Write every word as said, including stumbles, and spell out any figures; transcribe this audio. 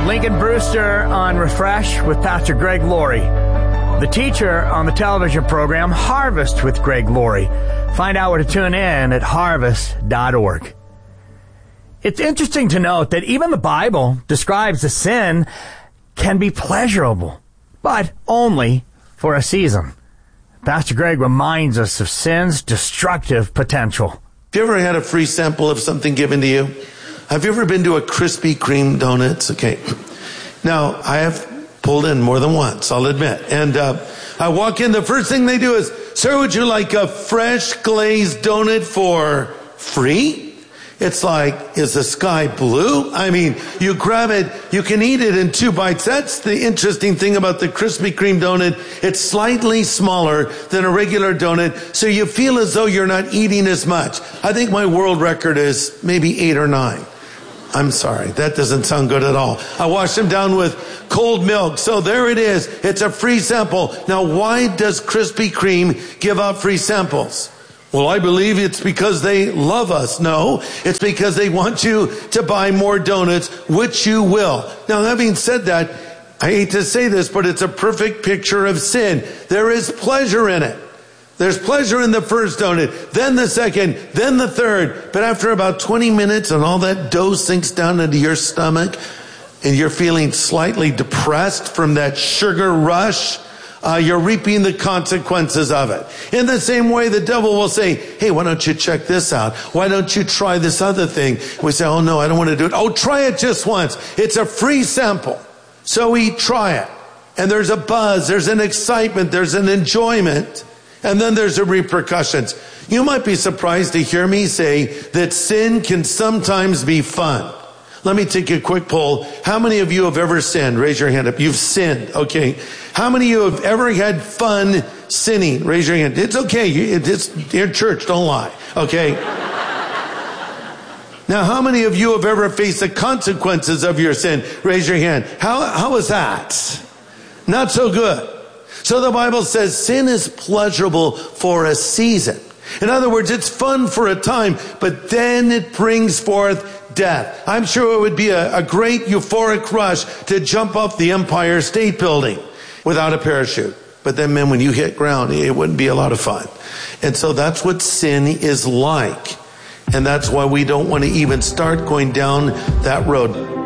Lincoln Brewster on Refresh with Pastor Greg Laurie. The teacher on the television program Harvest with Greg Laurie. Find out where to tune in at harvest dot org. It's interesting to note that even the Bible describes the sin can be pleasurable, but only for a season. Pastor Greg reminds us of sin's destructive potential. Have you ever had a free sample of something given to you? Have you ever been to a Krispy Kreme donuts? Okay. Now, I have pulled in more than once, I'll admit. And uh, I walk in, the first thing they do is, sir, would you like a fresh glazed donut for free? It's like, is the sky blue? I mean, you grab it, you can eat it in two bites. That's the interesting thing about the Krispy Kreme donut. It's slightly smaller than a regular donut, so you feel as though you're not eating as much. I think my world record is maybe eight or nine. I'm sorry, that doesn't sound good at all. I wash them down with cold milk. So there it is. It's a free sample. Now, why does Krispy Kreme give out free samples? Well, I believe it's because they love us. No, it's because they want you to buy more donuts, which you will. Now, having said that, I hate to say this, but it's a perfect picture of sin. There is pleasure in it. There's pleasure in the first donut, then the second, then the third. But after about twenty minutes and all that dough sinks down into your stomach and you're feeling slightly depressed from that sugar rush, uh, you're reaping the consequences of it. In the same way, the devil will say, hey, why don't you check this out? Why don't you try this other thing? We say, oh no, I don't want to do it. Oh, try it just once. It's a free sample. So we try it. And there's a buzz, there's an excitement, there's an enjoyment. And then there's the repercussions. You might be surprised to hear me say that sin can sometimes be fun. Let me take a quick poll. How many of you have ever sinned? Raise your hand up. You've sinned. Okay. How many of you have ever had fun sinning? Raise your hand. It's okay. It's your church. Don't lie. Okay. Now, how many of you have ever faced the consequences of your sin? Raise your hand. How, how was that? Not so good. So the Bible says sin is pleasurable for a season. In other words, it's fun for a time, but then it brings forth death. I'm sure it would be a, a great euphoric rush to jump off the Empire State Building without a parachute. But then, man, when you hit ground, it wouldn't be a lot of fun. And so that's what sin is like. And that's why we don't want to even start going down that road.